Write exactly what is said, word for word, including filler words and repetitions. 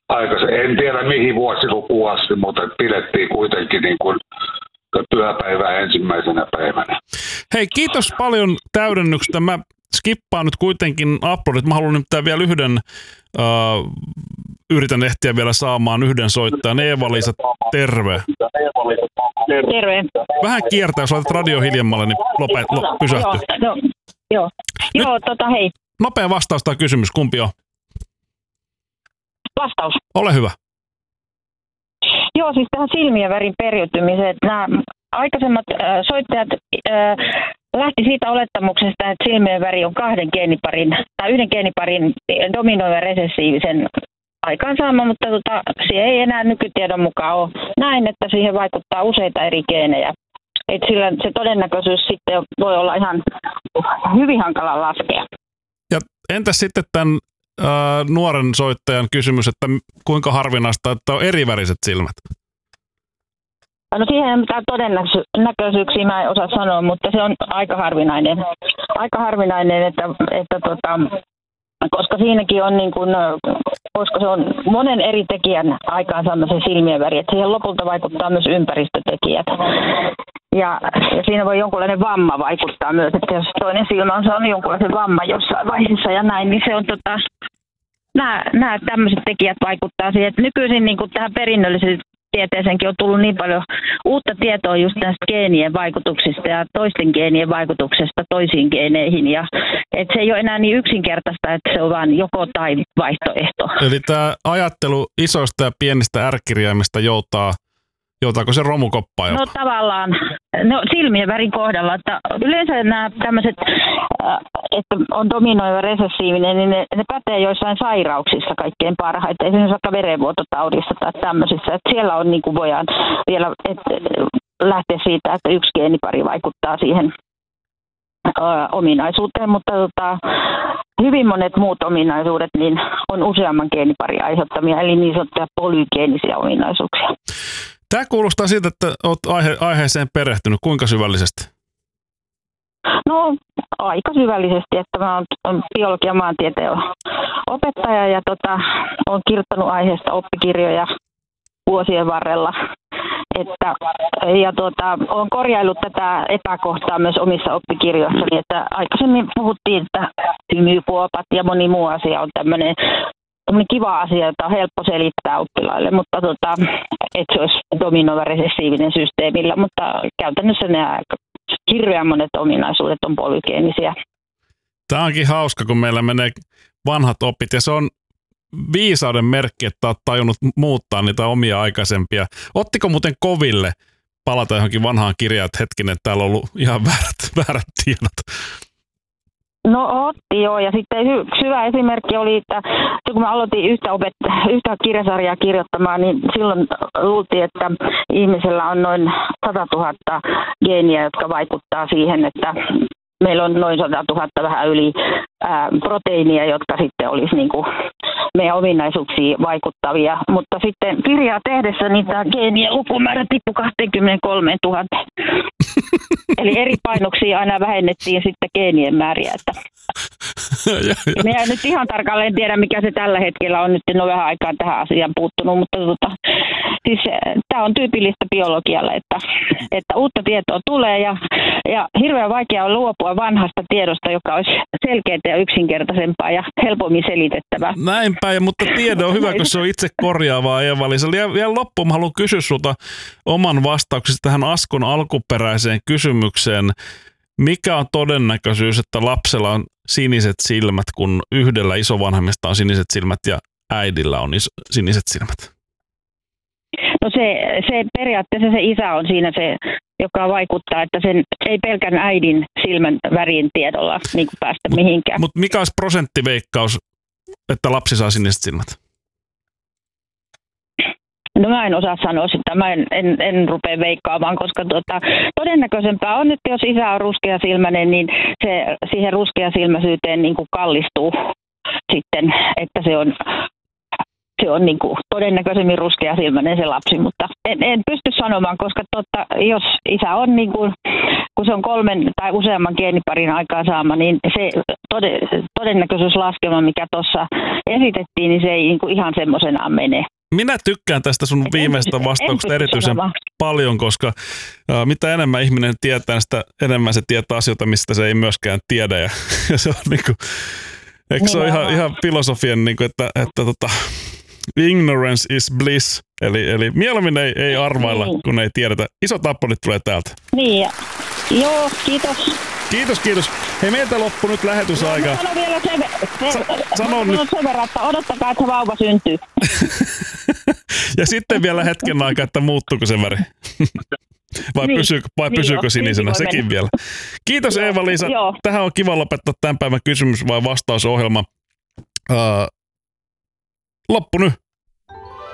aikaisemmin. En tiedä mihin vuosilukuun asti, mutta pidettiin kuitenkin niin kuin työpäivää ensimmäisenä päivänä. Hei, kiitos paljon täydennyksestä. Mä skippaan nyt kuitenkin uploadit. Mä haluan nyt vielä yhden, uh, yritän ehtiä vielä saamaan yhden soittajan. Eeva-Liisa, terve. Terve. Vähän kiertää, jos laitat radio hiljemmalle, niin lopet, lop, pysähty. Joo, no, joo. joo tota hei. Nopea vastaus tai kysymys, kumpi on? Vastaus. Ole hyvä. Joo, siis tähän silmien värin periytymiseen. Nämä aikaisemmat äh, soittajat äh, lähti siitä olettamuksesta, että silmien väri on kahden geeniparin tai yhden geeniparin dominoivan resessiivisen aikaansaama, mutta tota, se ei enää nykytiedon mukaan ole näin, että siihen vaikuttaa useita eri geenejä. Et sillä se todennäköisyys sitten voi olla ihan hyvin hankala laskea. Ja entäs sitten tämän äh, nuoren soittajan kysymys, että kuinka harvinaista, että on eriväriset silmät? No siihen ei mitään todennäköisyyksiä mä en osaa sanoa, mutta se on aika harvinainen. Aika harvinainen, että, että tota, koska siinäkin on niin kuin, koska se on monen eri tekijän aikaansaama se silmien väri, että siihen lopulta vaikuttaa myös ympäristötekijät. Ja, ja siinä voi jonkunlainen vamma vaikuttaa myös, että jos toinen silmä on saanut jonkunlaisen vamman jossain vaiheessa ja näin, niin se on tota, nämä, nämä tämmöiset tekijät vaikuttaa siihen, että nykyisin niin kuin tähän perinnölliseen tieteeseenkin on tullut niin paljon uutta tietoa just näistä geenien vaikutuksista ja toisten geenien vaikutuksesta toisiin geeneihin. Ja, että se ei ole enää niin yksinkertaista, että se on vain joko tai vaihtoehto. Eli tämä ajattelu isoista ja pienistä R-kirjaimista joutaa, joutaako se romukoppaa jopa? No tavallaan, no silmien värin kohdalla, että yleensä nämä tämmöiset, että on dominoiva resessiivinen, niin ne, ne pätee joissain sairauksissa kaikkein parhaiten, esimerkiksi vaikka verenvuototaudissa tai tämmöisissä, että siellä on niin kuin voidaan vielä että lähteä siitä, että yksi geenipari vaikuttaa siihen ö, ominaisuuteen, mutta tota, hyvin monet muut ominaisuudet niin on useamman geeniparin aiheuttamia, eli niin sanottuja polygeenisiä ominaisuuksia. Tämä kuulostaa siltä, että olet aihe- aiheeseen perehtynyt. Kuinka syvällisesti? No aika syvällisesti, että mä oon biologian maantieteen opettaja ja tota, olen kirjoittanut aiheesta oppikirjoja vuosien varrella. Että, ja tuota, olen korjaillut tätä epäkohtaa myös omissa oppikirjoissani, että aikaisemmin puhuttiin, että hymykuopat ja moni muu asia on tämmöinen kiva asia, jota on helppo selittää oppilaille, mutta tota, että se olisi dominoiva resessiivinen systeemillä, mutta käytännössä nämä hirveän monet ominaisuudet on polygeenisiä. Tämä onkin hauska, kun meillä menee vanhat opit, ja se on viisauden merkki, että olet tajunnut muuttaa niitä omia aikaisempia. Ottiko muuten koville palata johonkin vanhaan kirjaan, että hetkinen, että täällä on ollut ihan väärät, väärät tiedot? No otti joo, ja sitten yksi hyvä esimerkki oli, että kun mä aloitin yhtä, opet- yhtä kirjasarjaa kirjoittamaan, niin silloin luultiin, että ihmisellä on noin sata tuhatta geeniä, jotka vaikuttaa siihen, että meillä on noin sata tuhatta vähän yli ää, proteiinia, jotka sitten olisi niin kuin meidän ominaisuuksiin vaikuttavia. Mutta sitten kirjaa tehdessä niin tämä geenien lukumäärä tippui kaksikymmentäkolmetuhatta. Eli eri painoksia aina vähennettiin sitten geenien määriä. Että minä nyt ihan tarkalleen en tiedä, mikä se tällä hetkellä on. Nyt en ole vähän aikaa tähän asiaan puuttunut, mutta tota, siis, tämä on tyypillistä biologialle, että, että uutta tietoa tulee ja, ja hirveän vaikea on luopua vanhasta tiedosta, joka olisi selkeää ja yksinkertaisempaa ja helpommin selitettävää. Näinpä, mutta tiede on hyvä, kun se on itse korjaavaa, Eeva-Liisa. Ja vielä loppuun mä haluan kysyä sulta oman vastauksesi tähän Askon alkuperäiseen kysymykseen. Mikä on todennäköisyys, että lapsella on siniset silmät, kun yhdellä isovanhemmista on siniset silmät ja äidillä on iso, siniset silmät? No se, se periaatteessa se isä on siinä se, joka vaikuttaa, että sen ei pelkän äidin silmän värin tiedolla niin kuin päästä mihinkään. Mutta mikä olisi prosenttiveikkaus, että lapsi saa siniset silmät? No mä en osaa sanoa sitä, mä en, en, en rupea veikkaamaan, koska tuota, todennäköisempää on, että jos isä on ruskeasilmäinen, niin se siihen ruskeasilmäisyyteen niin kuin kallistuu sitten, että se on, se on niin kuin todennäköisemmin ruskeasilmäinen se lapsi, mutta en, en pysty sanomaan, koska totta, jos isä on niin kuin kun se on kolmen tai useamman geeniparin aikaa saama, niin se todennäköisyyslaskelma, mikä tuossa esitettiin, niin se ei niin kuin ihan semmoisenaan mene. Minä tykkään tästä sun viimeistä vastauksesta erityisen paljon, koska ä, mitä enemmän ihminen tietää, sitä enemmän se tietää asioita, mistä se ei myöskään tiedä. Ja, ja se on niin kuin, eikö se ole ihan, ihan filosofian, niin kuin, että, että tota, ignorance is bliss, eli, eli mieluummin ei, ei arvailla, niin. kun ei tiedetä. Isot appelit tulee täältä. Niin, ja, joo, kiitos. Kiitos, kiitos. Hei, meiltä loppu nyt lähetysaika. No, sano vielä sen, se, Sa- sano nyt. sen verran, että odottakaa, että vauva syntyy. Ja sitten vielä hetken aikaa, että muuttuuko se väri. Vai, niin, pysyykö, vai niin pysyykö jo, sinisenä, sekin mennä. Vielä. Kiitos joo, Eeva-Liisa. Joo. Tähän on kiva lopettaa tämän päivän kysymys- vai vastausohjelma. Uh, loppu nyt.